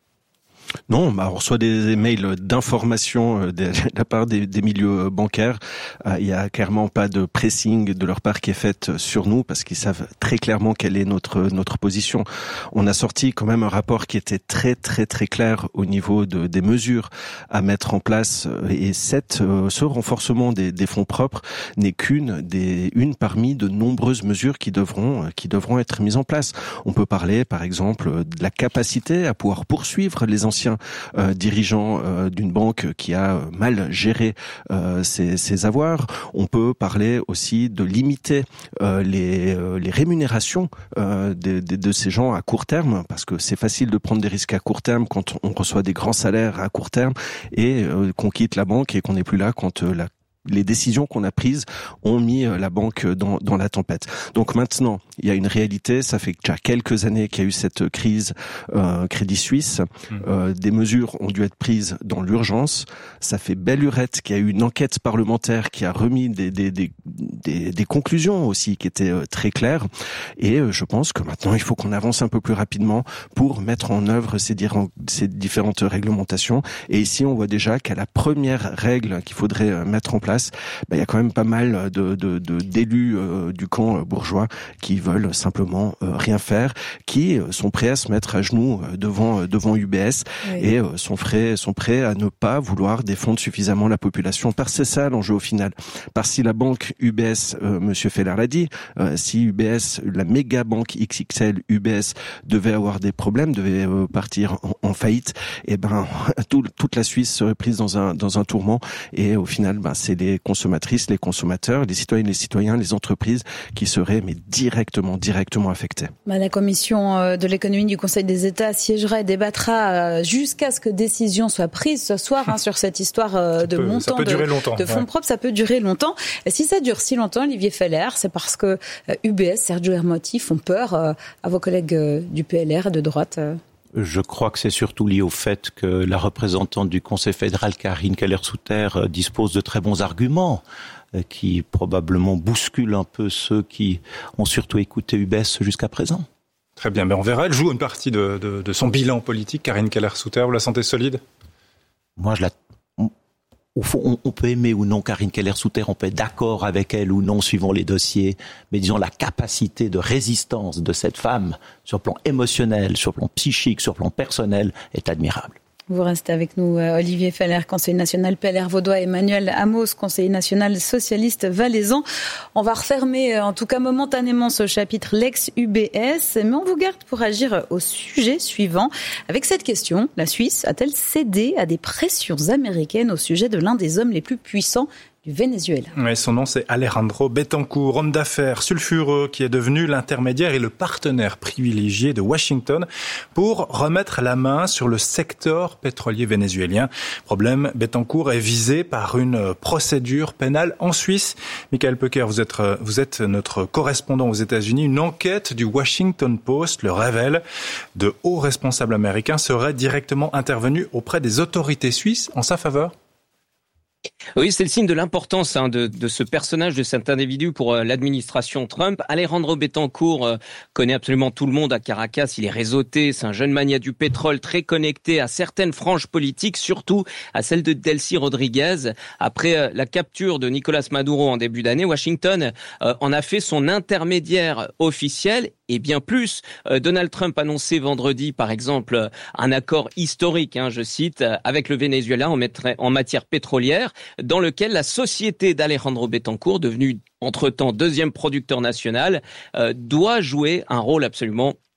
Non, bah on reçoit des mails d'information de la part des, des milieux bancaires. Euh, il y a clairement pas de pressing de leur part qui est faite sur nous parce qu'ils savent très clairement quelle est notre notre position. On a sorti quand même un rapport qui était très très très clair au niveau de des mesures à mettre en place et cette euh, ce renforcement des, des fonds propres n'est qu'une des une parmi de nombreuses mesures qui devront qui devront être mises en place. On peut parler par exemple de la capacité à pouvoir poursuivre les anciens Euh, dirigeant euh, d'une banque qui a mal géré euh, ses, ses avoirs. On peut parler aussi de limiter euh, les, euh, les rémunérations euh, de, de, de ces gens à court terme, parce que c'est facile de prendre des risques à court terme quand on reçoit des grands salaires à court terme et euh, qu'on quitte la banque et qu'on n'est plus là quand euh, la les décisions qu'on a prises ont mis la banque dans, dans la tempête. Donc maintenant, il y a une réalité, ça fait déjà quelques années qu'il y a eu cette crise euh, Crédit Suisse. Euh, des mesures ont dû être prises dans l'urgence. Ça fait belle lurette qu'il y a eu une enquête parlementaire qui a remis des, des, des, des, des conclusions aussi qui étaient euh, très claires. Et euh, je pense que maintenant, il faut qu'on avance un peu plus rapidement pour mettre en œuvre ces, ces différentes réglementations. Et ici, on voit déjà qu'à la première règle qu'il faudrait mettre en place, ben, il y a quand même pas mal de, de, de d'élus euh, du camp bourgeois qui veulent simplement euh, rien faire, qui sont prêts à se mettre à genoux devant devant U B S oui. et euh, sont prêts sont prêts à ne pas vouloir défendre suffisamment la population. Parce que c'est ça l'enjeu au final. Parce que si la banque U B S, euh, Monsieur Feller l'a dit, euh, si U B S, la méga banque X X L U B S devait avoir des problèmes, devait euh, partir en, en faillite, et ben tout, toute la Suisse serait prise dans un dans un tourment. Et au final, ben c'est les consommatrices, les consommateurs, les citoyennes, les citoyens, les entreprises qui seraient mais directement, directement affectés. La commission de l'économie du Conseil des États siégera et débattra jusqu'à ce que décision soit prise ce soir hein, sur cette histoire de peut, montant de, de fonds ouais. propres. Ça peut durer longtemps. Et si ça dure si longtemps, Olivier Feller, c'est parce que U B S, Sergio Ermotti font peur à vos collègues du P L R de droite. Je crois que c'est surtout lié au fait que la représentante du Conseil fédéral, Karine Keller-Souter, dispose de très bons arguments qui probablement bousculent un peu ceux qui ont surtout écouté U B S jusqu'à présent. Très bien, mais on verra. Elle joue une partie de, de, de son bilan politique, Karine Keller-Souter. Vous la sentez solide ? Moi, je la... Au fond, on, on peut aimer ou non Karine Keller-Souter, on peut être d'accord avec elle ou non suivant les dossiers, mais disons la capacité de résistance de cette femme sur le plan émotionnel, sur le plan psychique, sur le plan personnel est admirable. Vous restez avec nous, Olivier Feller, conseiller national P L R vaudois, Emmanuel Amos, conseiller national socialiste valaisan. On va refermer, en tout cas momentanément, ce chapitre l'ex-U B S, mais on vous garde pour agir au sujet suivant. Avec cette question, la Suisse a-t-elle cédé à des pressions américaines au sujet de l'un des hommes les plus puissants du Venezuela? Oui, son nom c'est Alejandro Betancourt, homme d'affaires sulfureux qui est devenu l'intermédiaire et le partenaire privilégié de Washington pour remettre la main sur le secteur pétrolier vénézuélien. Problème, Betancourt est visé par une procédure pénale en Suisse. Michael Pecker, vous êtes, vous êtes notre correspondant aux États-Unis. Une enquête du Washington Post le révèle. De hauts responsables américains seraient directement intervenus auprès des autorités suisses en sa faveur. Oui, c'est le signe de l'importance hein, de, de ce personnage, de cet individu pour euh, l'administration Trump. Alejandro Betancourt euh, connaît absolument tout le monde à Caracas. Il est réseauté, c'est un jeune mania du pétrole très connecté à certaines franges politiques, surtout à celle de Delcy Rodriguez. Après euh, la capture de Nicolas Maduro en début d'année, Washington euh, en a fait son intermédiaire officiel. Et bien plus, euh, Donald Trump annonçait vendredi, par exemple, un accord historique, hein, je cite, avec le Venezuela en, mettre, en matière pétrolière, dans lequel la société d'Alejandro Betancourt, devenue entre-temps deuxième producteur national, euh, doit jouer un rôle absolument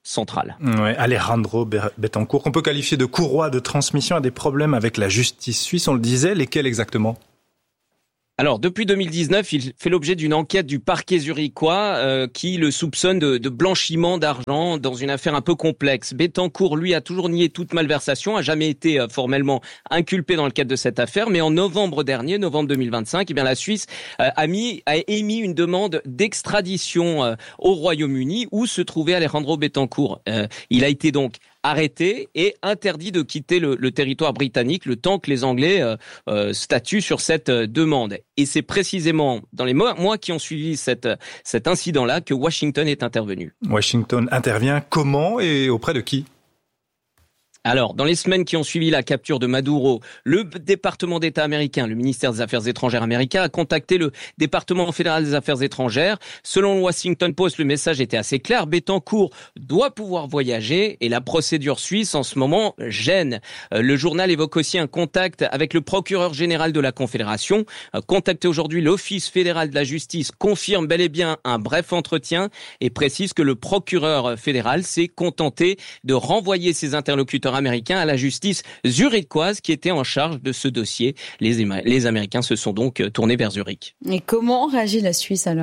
centrale. Ouais, Alejandro Betancourt, qu'on peut qualifier de courroie de transmission, a des problèmes avec la justice suisse, on le disait, lesquels exactement ? Alors, depuis deux mille dix-neuf, il fait l'objet d'une enquête du parquet zurichois euh, qui le soupçonne de, de blanchiment d'argent dans une affaire un peu complexe. Betancourt, lui, a toujours nié toute malversation, a jamais été euh, formellement inculpé dans le cadre de cette affaire. Mais en novembre dernier, novembre deux mille vingt-cinq, eh bien la Suisse euh, a, mis, a émis une demande d'extradition euh, au Royaume-Uni où se trouvait Alejandro Betancourt. Euh, il a été donc arrêté et interdit de quitter le, le territoire britannique le temps que les Anglais euh, euh, statuent sur cette euh, demande. Et c'est précisément dans les mois, mois qui ont suivi cette, cet incident-là que Washington est intervenu. Washington intervient comment et auprès de qui ? Alors, dans les semaines qui ont suivi la capture de Maduro, le département d'État américain, le ministère des Affaires étrangères américain, a contacté le département fédéral des Affaires étrangères. Selon le Washington Post, le message était assez clair. Betancourt doit pouvoir voyager et la procédure suisse en ce moment gêne. Le journal évoque aussi un contact avec le procureur général de la Confédération. Contacté aujourd'hui, l'Office fédéral de la justice confirme bel et bien un bref entretien et précise que le procureur fédéral s'est contenté de renvoyer ses interlocuteurs américains à la justice zurichoise qui était en charge de ce dossier. Les, les Américains se sont donc tournés vers Zurich. Et comment réagit la Suisse alors ?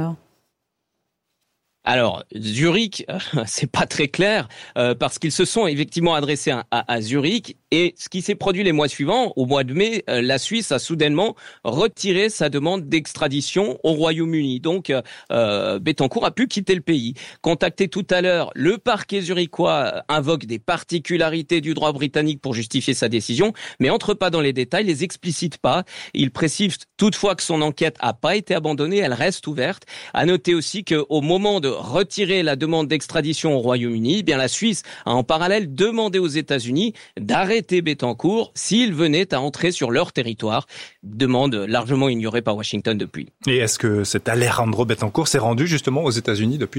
Alors, Zurich, c'est pas très clair, euh, parce qu'ils se sont effectivement adressés à, à, à Zurich, et ce qui s'est produit les mois suivants, au mois de mai, euh, la Suisse a soudainement retiré sa demande d'extradition au Royaume-Uni. Donc, euh, Betancourt a pu quitter le pays. Contacté tout à l'heure, le parquet zurichois invoque des particularités du droit britannique pour justifier sa décision, mais entre pas dans les détails, les explicite pas. Il précise toutefois que son enquête n'a pas été abandonnée, elle reste ouverte. À noter aussi qu'au moment de retirer la demande d'extradition au Royaume-Uni, eh bien la Suisse a en parallèle demandé aux États-Unis d'arrêter Betancourt s'il venait à entrer sur leur territoire. Demande largement ignorée par Washington depuis. Et est-ce que cet Alejandro Betancourt s'est rendu justement aux États-Unis depuis ?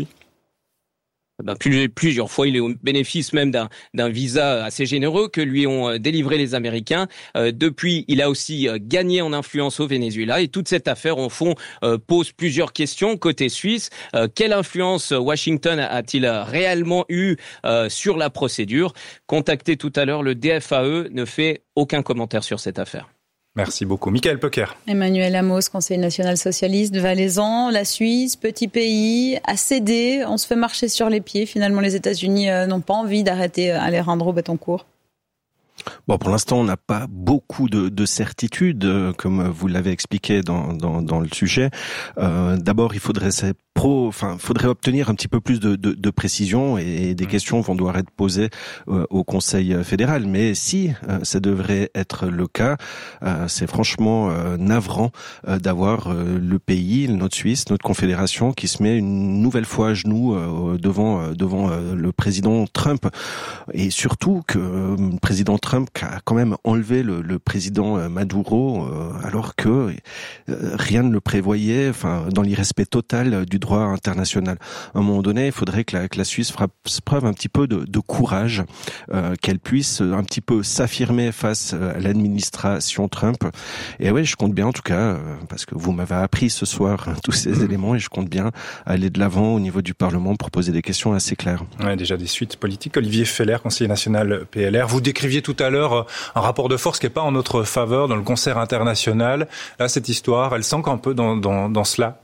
Ben, plusieurs fois, il est au bénéfice même d'un, d'un visa assez généreux que lui ont délivré les Américains. Euh, depuis, il a aussi gagné en influence au Venezuela. Et toute cette affaire, en fond, euh, pose plusieurs questions côté suisse. Euh, quelle influence Washington a-t-il réellement eu euh, sur la procédure ? Contacté tout à l'heure, le D F A E ne fait aucun commentaire sur cette affaire. Merci beaucoup. Michael Pecker. Emmanuel Amos, conseiller national socialiste de Valaisan. La Suisse, petit pays, a cédé. On se fait marcher sur les pieds. Finalement, les États-Unis euh, n'ont pas envie d'arrêter Alejandro Betancourt. Bon, pour l'instant, on n'a pas beaucoup de, de certitudes, comme vous l'avez expliqué dans, dans, dans le sujet. Euh, d'abord, il faudrait pro, enfin, faudrait obtenir un petit peu plus de, de, de précision et des questions vont devoir être posées euh, au Conseil fédéral. Mais si euh, ça devrait être le cas, euh, c'est franchement euh, navrant euh, d'avoir euh, le pays, notre Suisse, notre confédération, qui se met une nouvelle fois à genoux euh, devant euh, devant euh, le président Trump, et surtout que euh, le président Trump a quand même enlevé le, le président Maduro euh, alors que euh, rien ne le prévoyait, enfin dans l'irrespect total du droit international. À un moment donné, il faudrait que la, que la Suisse fasse preuve un petit peu de, de courage, euh, qu'elle puisse un petit peu s'affirmer face à l'administration Trump. Et ouais, je compte bien en tout cas, euh, parce que vous m'avez appris ce soir tous ces éléments, et je compte bien aller de l'avant au niveau du Parlement pour poser des questions assez claires. Ouais, déjà des suites politiques. Olivier Feller, conseiller national P L R, vous décriviez tout à l'heure un rapport de force qui n'est pas en notre faveur dans le concert international. Là, cette histoire, elle s'ancre un peu dans, dans, dans cela.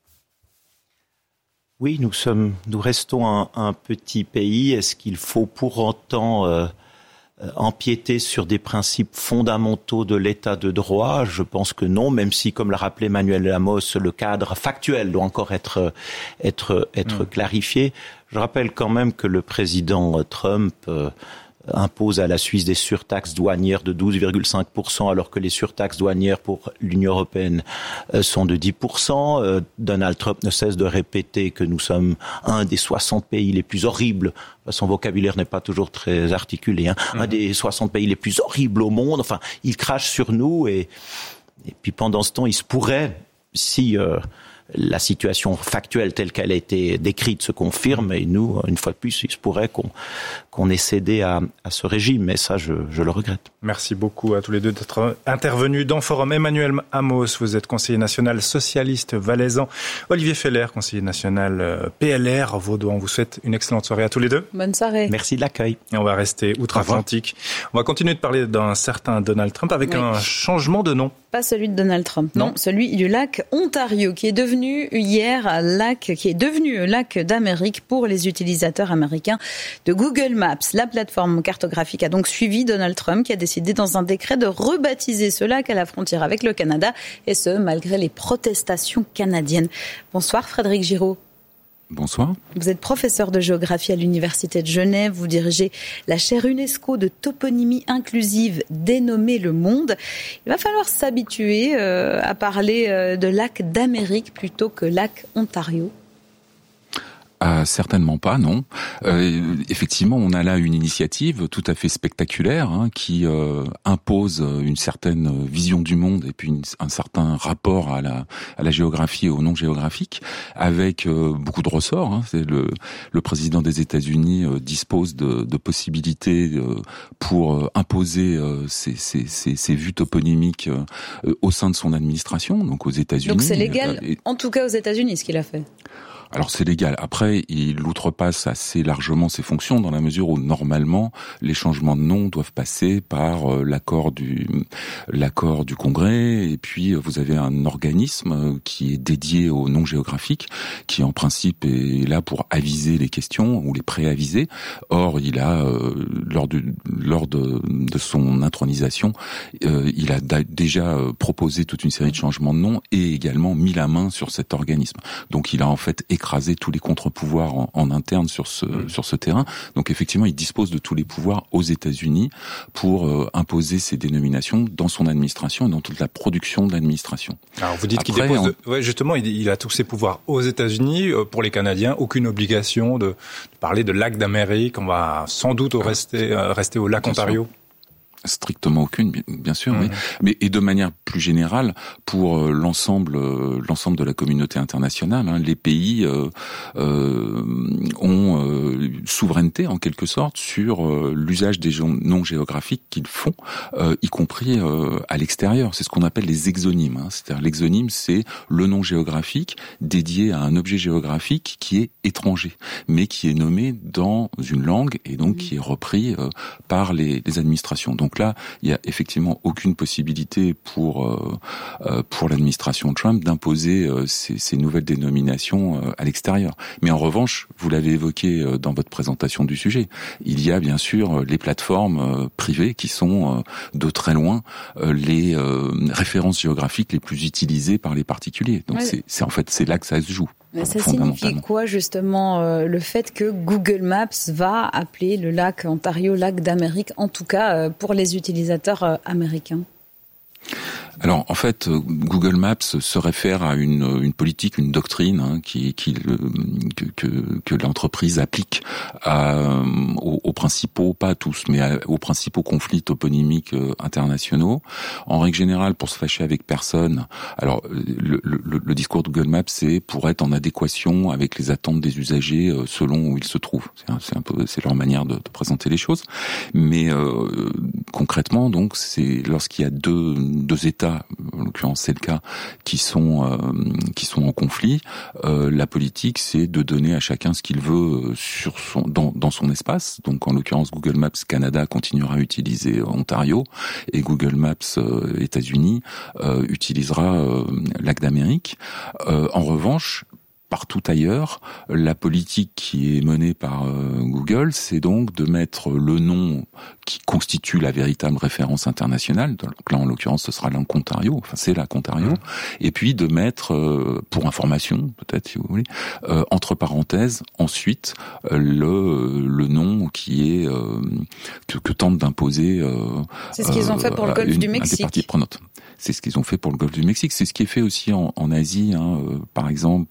Oui, nous sommes, nous restons un, un petit pays. Est-ce qu'il faut pour autant euh, empiéter sur des principes fondamentaux de l'état de droit ? Je pense que non, même si, comme l'a rappelé Emmanuel Amos, le cadre factuel doit encore être être être mmh. clarifié. Je rappelle quand même que le président Trump euh, impose à la Suisse des surtaxes douanières de douze virgule cinq pour cent alors que les surtaxes douanières pour l'Union européenne sont de dix pour cent. Euh, Donald Trump ne cesse de répéter que nous sommes un des soixante pays les plus horribles. Son vocabulaire n'est pas toujours très articulé. Hein. Mmh. Un des soixante pays les plus horribles au monde. Enfin, il crache sur nous et, et puis pendant ce temps, il se pourrait, si... Euh, la situation factuelle telle qu'elle a été décrite se confirme, et nous, une fois de plus, il se pourrait qu'on qu'on ait cédé à, à ce régime, mais ça, je, je le regrette. Merci beaucoup à tous les deux d'être intervenus dans Forum. Emmanuel Amos, vous êtes conseiller national socialiste valaisan. Olivier Feller, conseiller national P L R vaudois. On vous souhaite une excellente soirée à tous les deux. Bonne soirée. Merci de l'accueil. Et on va rester outre-Atlantique. On va continuer de parler d'un certain Donald Trump avec oui. un changement de nom. Pas celui de Donald Trump, non. non, celui du lac Ontario, qui est devenu hier un lac, qui est devenu un lac d'Amérique pour les utilisateurs américains de Google Maps. La plateforme cartographique a donc suivi Donald Trump, qui a décidé dans un décret de rebaptiser ce lac à la frontière avec le Canada, et ce, malgré les protestations canadiennes. Bonsoir Frédéric Giraud. Bonsoir. Vous êtes professeur de géographie à l'Université de Genève. Vous dirigez la chaire UNESCO de toponymie inclusive dénommée Le Monde. Il va falloir s'habituer euh, à parler euh, de lac d'Amérique plutôt que lac Ontario. Ah, certainement pas, non. Euh, effectivement, on a là une initiative tout à fait spectaculaire hein, qui euh, impose une certaine vision du monde et puis une, un certain rapport à la, à la géographie et au non géographique, avec euh, beaucoup de ressorts. Hein. C'est le, le président des États-Unis euh, dispose de, de possibilités euh, pour euh, imposer euh, ses, ses, ses, ses vues toponymiques euh, au sein de son administration, donc aux États-Unis. Donc c'est légal, euh, et... en tout cas aux États-Unis, ce qu'il a fait. Alors c'est légal. Après, il outrepasse assez largement ses fonctions dans la mesure où normalement les changements de nom doivent passer par euh, l'accord du l'accord du Congrès, et puis vous avez un organisme qui est dédié au non géographique qui en principe est là pour aviser les questions ou les préaviser. Or, il a euh, lors de lors de, de son intronisation, euh, il a da- déjà proposé toute une série de changements de nom et également mis la main sur cet organisme. Donc il a en fait écraser tous les contre-pouvoirs en, en interne sur ce mmh. sur ce terrain. Donc effectivement, il dispose de tous les pouvoirs aux États-Unis pour euh, imposer ces dénominations dans son administration et dans toute la production de l'administration. Alors vous dites Après, qu'il dépose on... de... ouais, justement, il, il a tous ses pouvoirs aux États-Unis. Euh, pour les Canadiens, aucune obligation de, de parler de lac d'Amérique. On va sans doute ah. rester euh, rester au lac Bien Ontario. Sûr. Strictement aucune, bien sûr, mmh. oui. Mais et de manière plus générale, pour euh, l'ensemble, euh, l'ensemble de la communauté internationale, hein, les pays euh, euh, ont euh, souveraineté en quelque sorte sur euh, l'usage des non géographiques qu'ils font, euh, y compris euh, à l'extérieur. C'est ce qu'on appelle les exonymes. Hein. C'est-à-dire l'exonyme, c'est le nom géographique dédié à un objet géographique qui est étranger, mais qui est nommé dans une langue et donc mmh. qui est repris euh, par les, les administrations. Donc Donc là, il y a effectivement aucune possibilité pour euh, euh, pour l'administration Trump d'imposer euh, ces, ces nouvelles dénominations euh, à l'extérieur. Mais en revanche, vous l'avez évoqué euh, dans votre présentation du sujet, il y a bien sûr les plateformes euh, privées qui sont euh, de très loin euh, les euh, références géographiques les plus utilisées par les particuliers. Donc ouais. c'est, c'est en fait c'est là que ça se joue. Mais ça signifie quoi justement euh, le fait que Google Maps va appeler le lac Ontario lac d'Amérique, en tout cas euh, pour les utilisateurs euh, américains? Alors, en fait, Google Maps se réfère à une, une politique, une doctrine hein, qui, qui que, que, que l'entreprise applique à, aux, aux principaux, pas à tous, mais à, aux principaux conflits toponymiques internationaux. En règle générale, pour se fâcher avec personne. Alors, le, le, le discours de Google Maps, c'est pour être en adéquation avec les attentes des usagers selon où ils se trouvent. C'est un, c'est un peu, c'est leur manière de, de présenter les choses. Mais euh, concrètement, donc, c'est lorsqu'il y a deux, deux États, en l'occurrence c'est le cas, qui sont euh, qui sont en conflit, euh, la politique c'est de donner à chacun ce qu'il veut sur son dans dans son espace. Donc en l'occurrence Google Maps Canada continuera à utiliser Ontario et Google Maps euh, États-Unis euh, utilisera euh, lac d'Amérique. Euh, en revanche, partout ailleurs, la politique qui est menée par euh, Google, c'est donc de mettre le nom qui constitue la véritable référence internationale. Donc là, en l'occurrence, ce sera lac Ontario. Enfin, c'est lac Ontario. Mmh. Et puis de mettre, euh, pour information, peut-être si vous voulez, euh, entre parenthèses, ensuite euh, le le nom qui est euh, que, que tente d'imposer. Euh, c'est ce qu'ils ont fait pour le Golfe une, du Mexique. Des parties prenantes. C'est ce qu'ils ont fait pour le Golfe du Mexique. C'est ce qui est fait aussi en, en Asie, hein, euh, par exemple pour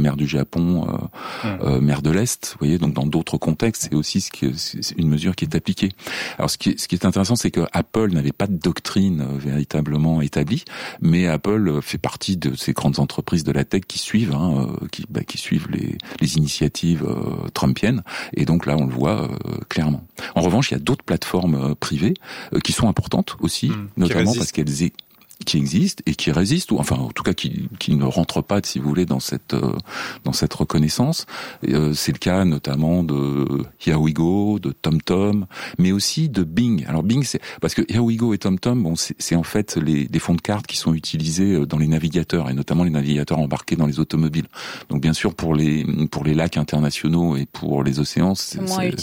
mer du Japon, euh, mmh. euh, mer de l'Est. Vous voyez, donc dans d'autres contextes, c'est aussi ce qui, c'est une mesure qui est appliquée. Alors ce qui est, ce qui est intéressant, c'est que Apple n'avait pas de doctrine euh, véritablement établie, mais Apple fait partie de ces grandes entreprises de la tech qui suivent, hein, euh, qui, bah, qui suivent les, les initiatives euh, trumpiennes. Et donc là, on le voit euh, clairement. En revanche, il y a d'autres plateformes euh, privées euh, qui sont importantes aussi, mmh, notamment parce qu'elles est qui existent et qui résistent, ou enfin en tout cas qui, qui ne rentrent pas, si vous voulez, dans cette euh, dans cette reconnaissance. Et, euh, c'est le cas notamment de Here We Go, de TomTom, mais aussi de Bing. Alors Bing, c'est parce que Here We Go et TomTom, bon, c'est, c'est en fait les, les fonds de carte qui sont utilisés dans les navigateurs et notamment les navigateurs embarqués dans les automobiles. Donc bien sûr pour les pour les lacs internationaux et pour les océans, c'est, c'est,